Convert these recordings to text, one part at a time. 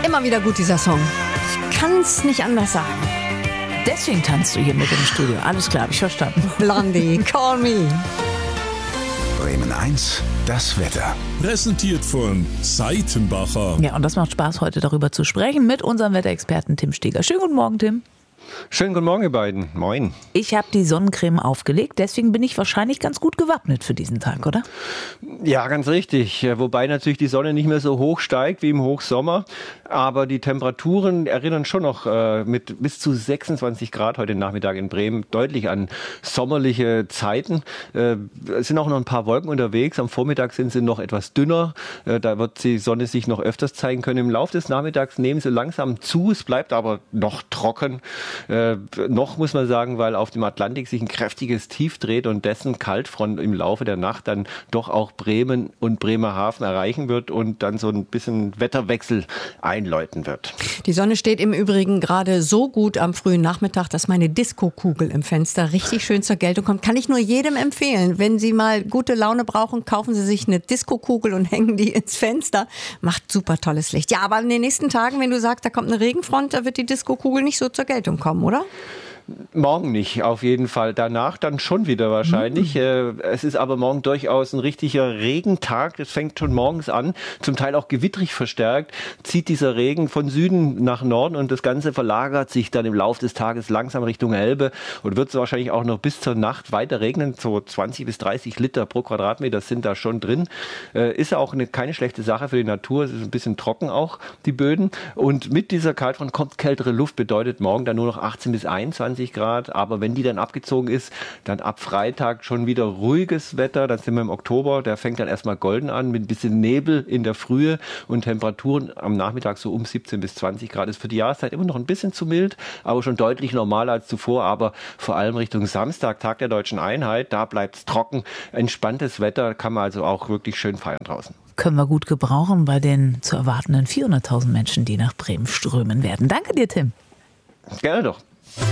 Immer wieder gut, dieser Song. Ich kann es nicht anders sagen. Deswegen tanzt du hier mit im Studio. Alles klar, hab ich verstanden. Blondie, call me. Bremen 1, das Wetter. Präsentiert von Seitenbacher. Ja, und das macht Spaß, heute darüber zu sprechen mit unserem Wetterexperten Tim Steger. Schönen guten Morgen, Tim. Schönen guten Morgen, ihr beiden. Moin. Ich habe die Sonnencreme aufgelegt, deswegen bin ich wahrscheinlich ganz gut gewappnet für diesen Tag, oder? Ja, ganz richtig. Wobei natürlich die Sonne nicht mehr so hoch steigt wie im Hochsommer. Aber die Temperaturen erinnern schon noch mit bis zu 26 Grad heute Nachmittag in Bremen deutlich an sommerliche Zeiten. Es sind auch noch ein paar Wolken unterwegs. Am Vormittag sind sie noch etwas dünner. Da wird die Sonne sich noch öfters zeigen können. Im Laufe des Nachmittags nehmen sie langsam zu. Es bleibt aber noch trocken. Noch muss man sagen, weil auf dem Atlantik sich ein kräftiges Tief dreht und dessen Kaltfront im Laufe der Nacht dann doch auch Bremen und Bremerhaven erreichen wird und dann so ein bisschen Wetterwechsel einläuten wird. Die Sonne steht im Übrigen gerade so gut am frühen Nachmittag, dass meine Diskokugel im Fenster richtig schön zur Geltung kommt. Kann ich nur jedem empfehlen. Wenn Sie mal gute Laune brauchen, kaufen Sie sich eine Diskokugel und hängen die ins Fenster. Macht super tolles Licht. Ja, aber in den nächsten Tagen, wenn du sagst, da kommt eine Regenfront, da wird die Diskokugel nicht so zur Geltung kommen, oder? Morgen nicht, auf jeden Fall. Danach dann schon wieder wahrscheinlich. Es ist aber morgen durchaus ein richtiger Regentag. Das fängt schon morgens an, zum Teil auch gewittrig verstärkt, zieht dieser Regen von Süden nach Norden und das Ganze verlagert sich dann im Laufe des Tages langsam Richtung Elbe und wird so wahrscheinlich auch noch bis zur Nacht weiter regnen. So 20 bis 30 Liter pro Quadratmeter sind da schon drin. Ist auch keine schlechte Sache für die Natur. Es ist ein bisschen trocken auch, die Böden. Und mit dieser Kaltfront kommt kältere Luft, bedeutet morgen dann nur noch 18 bis 21 Grad, aber wenn die dann abgezogen ist, dann ab Freitag schon wieder ruhiges Wetter, dann sind wir im Oktober, der fängt dann erstmal golden an, mit ein bisschen Nebel in der Frühe und Temperaturen am Nachmittag so um 17 bis 20 Grad, ist für die Jahreszeit immer noch ein bisschen zu mild, aber schon deutlich normaler als zuvor, aber vor allem Richtung Samstag, Tag der Deutschen Einheit, da bleibt es trocken, entspanntes Wetter, kann man also auch wirklich schön feiern draußen. Können wir gut gebrauchen bei den zu erwartenden 400.000 Menschen, die nach Bremen strömen werden. Danke dir, Tim. Gerne doch.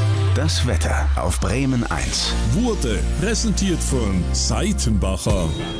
Das Wetter auf Bremen 1. Wurde präsentiert von Seitenbacher.